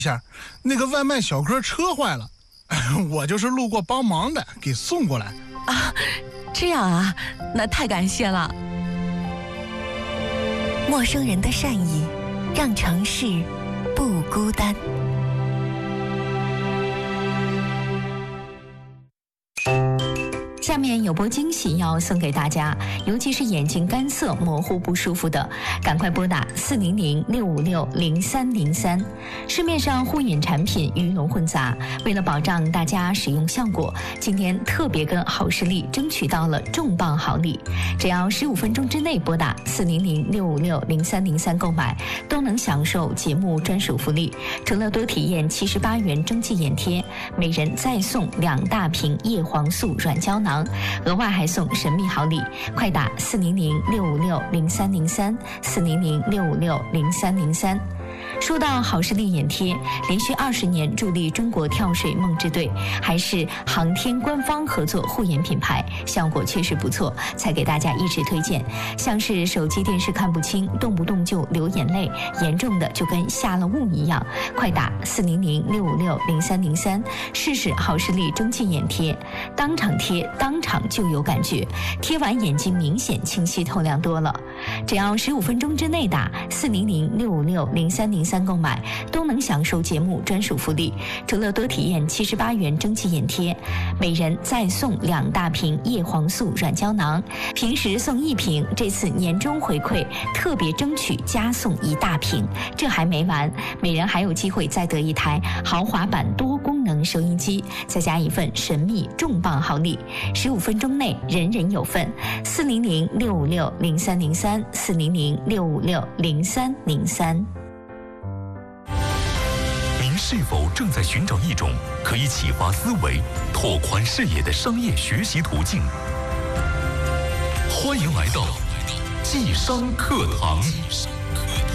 下，那个外卖小哥车坏了，我就是路过帮忙的，给送过来。 啊，这样啊，那太感谢了。 陌生人的善意，让城市不孤单。 下面有波惊喜要送给大家，尤其是眼睛干涩、模糊不舒服的，赶快拨打400-656-0303。市面上护眼产品鱼龙混杂，为了保障大家使用效果，今天特别跟好视力争取到了重磅好礼，只要15分钟之内拨打400-656-0303购买，都能享受节目专属福利。除了多体验78元蒸汽眼贴，每人再送2大瓶叶黄素软胶囊，额外还送神秘好礼，快打400-656-0303，400-656-0303。说到好视力眼贴，连续20年助力中国跳水梦之队，还是航天官方合作护眼品牌，效果确实不错，才给大家一直推荐。像是手机电视看不清，动不动就流眼泪，严重的就跟下了雾一样，快打400-656-0303，试试好视力蒸汽眼贴，当场贴当场就有感觉，贴完眼睛明显清晰透亮多了。只要15分钟之内打400-656-0303购买，都能享受节目专属福利。除了多体验78元蒸汽眼贴，每人再送2大瓶叶黄素软胶囊，平时送1瓶，这次年终回馈特别争取加送1大瓶。这还没完，每人还有机会再得一台豪华版多功能收音机，再加一份神秘重磅好礼。15分钟内人人有份，400-656-0303，400-656-0303。 您是否正在寻找一种可以启发思维、拓宽视野的商业学习途径？欢迎来到技商课堂。